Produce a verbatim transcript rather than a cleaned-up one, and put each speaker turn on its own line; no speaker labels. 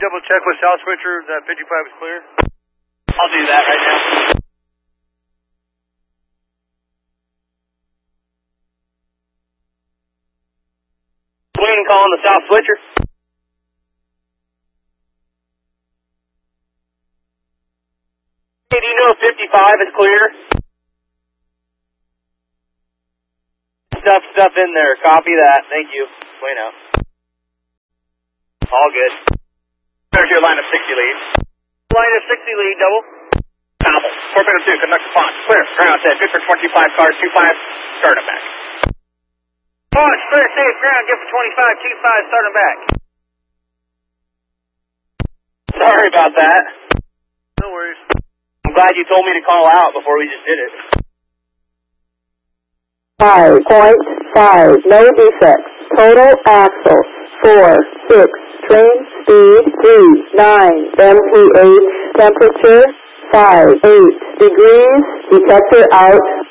double check with South Switcher that fifty-five is clear?
I'll do that right now. Swing calling the South Switcher. Hey, do you know if fifty-five is clear? Stuff, stuff in there. Copy that. Thank you. Swing out. All good. There's your line of sixty lead.
Line of sixty lead, double.
Double. four Beta two, conduct response. Clear. Ground set. Good for twenty-five cars, two five. Start them back.
Launch, clear, safe, ground. Good for twenty-five, two five. Start them back.
Sorry about that.
No worries.
I'm glad you told me to call out before we just did it.
five point five, no defects. Total axle, four, six. Train speed, three, nine. M P H temperature, five, eight degrees. Detector out.